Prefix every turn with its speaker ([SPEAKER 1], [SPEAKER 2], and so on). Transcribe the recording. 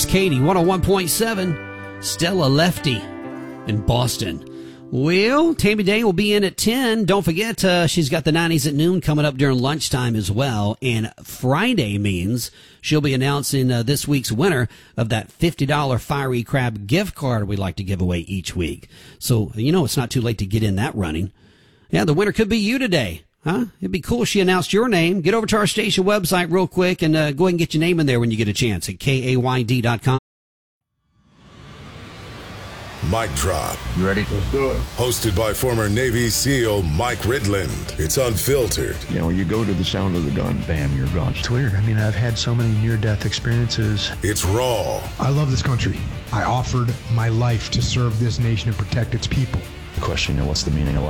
[SPEAKER 1] Katie, 101.7. Stella Lefty in Boston. Well, Tammy Day will be in at 10. Don't forget, she's got the 90s at noon coming up during lunchtime as well. And Friday means she'll be announcing this week's winner of that $50 Fiery Crab gift card we like to give away each week. So, it's not too late to get in that running. Yeah, the winner could be you today. Huh? It'd be cool if she announced your name. Get over to our station website real quick and go ahead and get your name in there when you get a chance at KAYD.com.
[SPEAKER 2] Mic Drop.
[SPEAKER 3] You ready?
[SPEAKER 4] Let's do it.
[SPEAKER 2] Hosted by former Navy SEAL Mike Ridland. It's unfiltered.
[SPEAKER 3] You go to the sound of the gun, bam, you're gone.
[SPEAKER 5] It's weird. I mean, I've had so many near-death experiences.
[SPEAKER 2] It's raw.
[SPEAKER 6] I love this country. I offered my life to serve this nation and protect its people.
[SPEAKER 3] The question, what's the meaning of life?